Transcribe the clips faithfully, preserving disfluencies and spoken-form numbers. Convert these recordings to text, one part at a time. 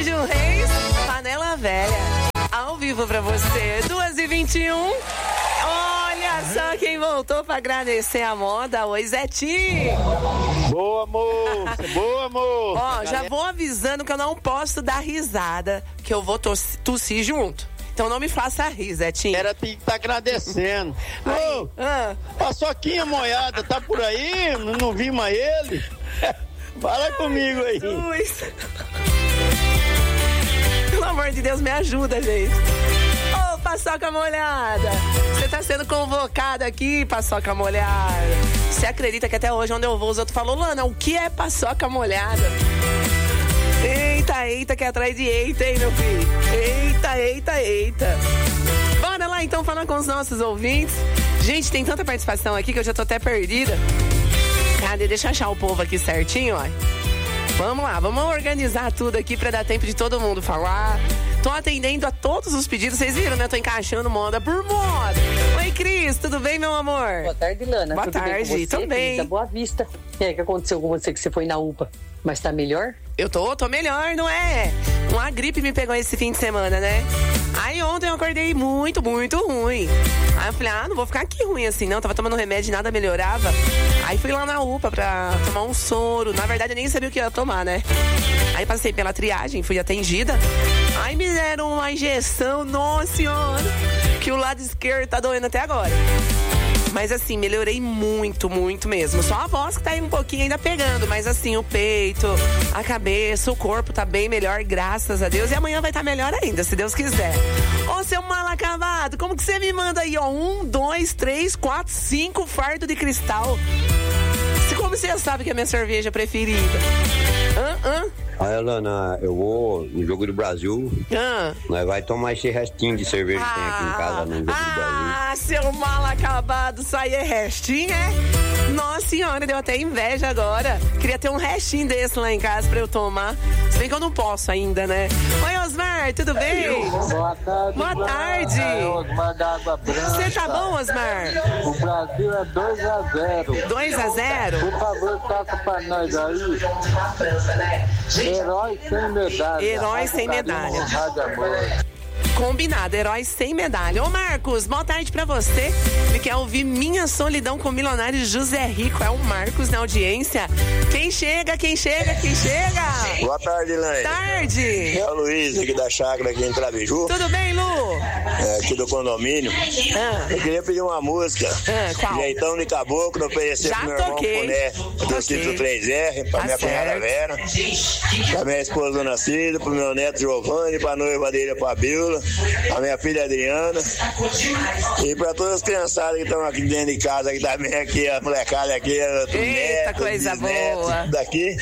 Sérgio Reis, Panela Velha, ao vivo pra você, duas e vinte e um. Olha só quem voltou pra agradecer a moda, oi Zetinho. Boa, moça, boa, moça. Ó, já vou avisando que eu não posso dar risada, que eu vou tossir, tossir junto. Então não me faça rir, Zetinho. Era te tá agradecendo. Ô, ah. Paçoquinha Moiada, tá por aí? Não vi mais ele? Fala comigo aí. Jesus. Pelo amor de Deus, me ajuda, gente. Ô, oh, Paçoca Molhada, você tá sendo convocado aqui, Paçoca Molhada. Você acredita que até hoje, onde eu vou, os outros falam, Lana, o que é Paçoca Molhada? Eita, eita, que é atrás de eita, hein, meu filho? Eita, eita, eita. Bora lá, então, falar com os nossos ouvintes. Gente, tem tanta participação aqui que eu já tô até perdida. Cadê? Deixa eu achar o povo aqui certinho, ó. Vamos lá, vamos organizar tudo aqui pra dar tempo de todo mundo falar. Tô atendendo a todos os pedidos, vocês viram, né? Tô encaixando moda por moda. Oi, Cris, tudo bem, meu amor? Boa tarde, Lana. Boa tudo tarde, bem com você? também. Da Boa Vista. E aí, o que aconteceu com você que você foi na U P A? Mas tá melhor? Eu tô, tô melhor, não é? Uma gripe me pegou esse fim de semana, né? Aí ontem eu acordei muito, muito ruim. Aí eu falei, ah, não vou ficar aqui ruim assim, não. Tava tomando remédio e nada melhorava. Aí fui lá na U P A pra tomar um soro. Na verdade, eu nem sabia o que ia tomar, né? Aí passei pela triagem, fui atendida. Aí me deram uma injeção, nossa senhora, que o lado esquerdo tá doendo até agora. Mas assim, melhorei muito, muito mesmo. Só a voz que tá aí um pouquinho ainda pegando. Mas assim, o peito, a cabeça, o corpo tá bem melhor, graças a Deus. E amanhã vai estar tá melhor ainda, se Deus quiser. Ô, seu mal acabado, como que você me manda aí, ó? Um, dois, três, quatro, cinco fardos de cristal. Como você sabe que é a minha cerveja preferida? Hã, hã? Aí, Lana, eu vou no Jogo do Brasil. Ah. Nós vai tomar esse restinho de cerveja que ah. tem aqui em casa no Jogo ah, do Brasil. Ah, seu mal acabado, isso aí é restinho, é? Nossa senhora, deu até inveja agora. Queria ter um restinho desse lá em casa pra eu tomar. Se bem que eu não posso ainda, né? Oi, Osmar, tudo bem? Boa tarde. Boa tarde. É Osmar da Água Branca. Você tá bom, Osmar? O Brasil é dois a zero. dois a zero? Por favor, toca pra nós aí. Herói sem medalha. Herói sem medalha. Combinado, heróis sem medalha. Ô Marcos, boa tarde pra você. Ele quer ouvir Minha Solidão com o milionário José Rico. É o Marcos na audiência. Quem chega, quem chega, quem chega? Boa tarde, Laine. Tarde. É o Luiz aqui da chácara aqui em Trabiju. Tudo bem, Lu? É, aqui do condomínio. Ah. Eu queria pedir uma música. Ah, qual? Jeitão de Caboclo, oferecer pro meu toquei. irmão Puné, do Cito três R, pra tá minha certo. cunhada Vera, pra minha esposa Dona Cida, pro meu neto Giovanni, pra noiva dele, pra Bíblia, a minha filha Adriana e pra todas as criançadas que estão aqui dentro de casa, que também aqui, a molecada aqui, Eita, neto, coisa boa. Daqui,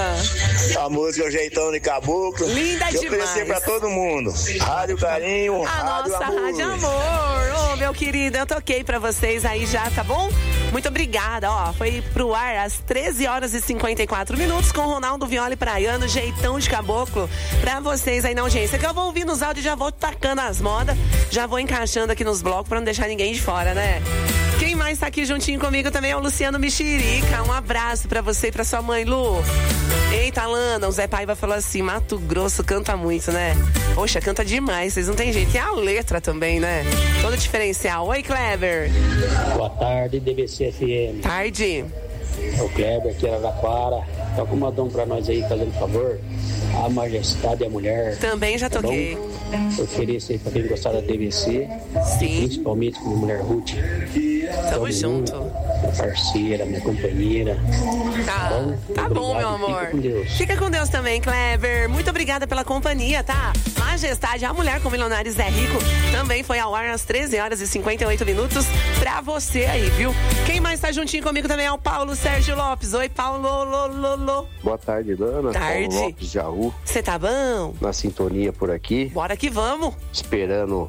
ah. a música O Jeitão de Caboclo. Linda eu demais. Eu oferecer pra todo mundo. Rádio Carinho, a Rádio nossa Amor. Rádio Amor. Ô, oh, meu querido, eu toquei pra vocês aí já, tá bom? Muito obrigada, ó, foi pro ar às treze horas e cinquenta e quatro minutos com Ronaldo Violi Praiano, Jeitão de Caboclo, pra vocês aí na audiência, que eu vou ouvir nos áudios, já vou tacando as modas, já vou encaixando aqui nos blocos pra não deixar ninguém de fora, né? Quem mais tá aqui juntinho comigo também é o Luciano Mexerica, um abraço pra você e pra sua mãe, Lu. Eita, Lana, o Zé Paiva falou assim, Mato Grosso canta muito, né? Poxa, canta demais, vocês não tem jeito, e a letra também, né? Todo diferencial. Oi, Kleber. Boa tarde, D B C F M. Tarde. É o Kleber aqui, Araraquara. Toca uma dom pra nós aí, fazendo favor. A Majestade e a Mulher. Também já toquei. Eu ofereço aí pra quem gostar da T V C. Sim. Principalmente com a mulher Ruth. Tamo junto. Minha parceira, minha companheira. Tá, bom, tá bom, meu amor. Fica com Deus. Fica com Deus também, Kleber. Muito obrigada pela companhia, tá? Majestade, a Mulher com o Milionário Zé Rico, também foi ao ar às treze horas e cinquenta e oito minutos pra você aí, viu? Quem mais tá juntinho comigo também é o Paulo Sérgio Lopes. Oi, Paulo. Lo, lo, lo. Boa tarde, Lana. Tarde. Paulo Lopes de Jaú. Você tá bom? Na sintonia por aqui. Bora que vamos. Esperando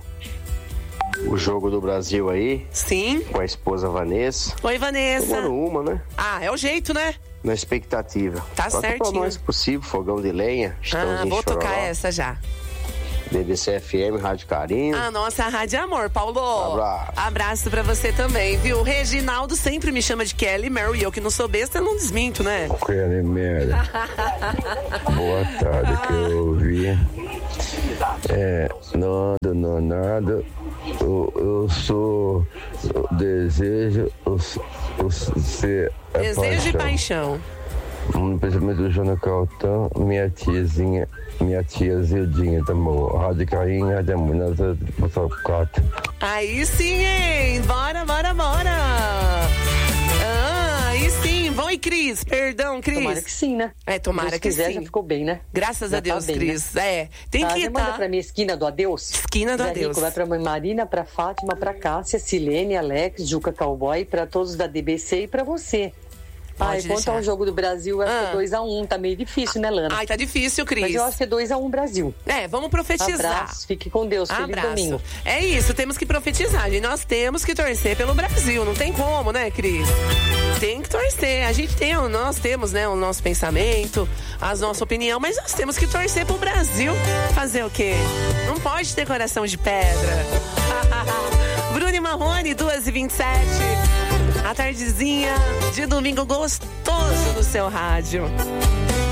o jogo do Brasil aí. Sim. Com a esposa Vanessa. Oi, Vanessa. Tomando uma, né? Ah, é o jeito, né? Na expectativa. Tá Toca certinho. pra nós, se possível, fogão de lenha. Ah, vou tocar Chororó. essa já. B B C F M, Rádio Carinho. A nossa Rádio Amor, Paulo. Abraço. Abraço pra você também, viu? Reginaldo sempre me chama de Kelly Mary, e eu que não sou besta, eu não desminto, né? Kelly Mary. Boa tarde, que eu ouvi É, não ando, não nada. Eu, eu sou. Eu desejo. Eu, eu ser. Desejo e paixão. Um pensamento do João Caltão, minha tiazinha, minha tia Zildinha também. Rádio Carinha, Rádio Amunada, Passar quatro. Aí sim, hein? Bora, bora, bora! Ah, aí sim. Bom, e Cris? Perdão, Cris. Tomara que sim, né? É, tomara Deus que quiser, sim. Já ficou bem, né? Graças já a Deus, tá bem, Cris. Né? É, tem tá, que manda tá... pra mim, esquina do adeus. Esquina do Zé adeus. Rico, vai pra mãe Marina, pra Fátima, pra Cássia, Silene, Alex, Juca Cowboy, pra todos da D B C e pra você. Ai, quanto ao jogo do Brasil, acho que é dois a um. Tá meio difícil, né, Lana? Ai, tá difícil, Cris. Mas eu acho que é dois a um Brasil. É, vamos profetizar. Abraço, fique com Deus. Feliz Abraço. domingo. É isso, temos que profetizar. E nós temos que torcer pelo Brasil. Não tem como, né, Cris? Tem que torcer. A gente tem, nós temos, né, o nosso pensamento, a nossa opinião, mas nós temos que torcer pro Brasil. Fazer o quê? Não pode ter coração de pedra. Bruno e Marrone, duas e vinte e sete. A tardezinha de domingo gostoso no seu rádio.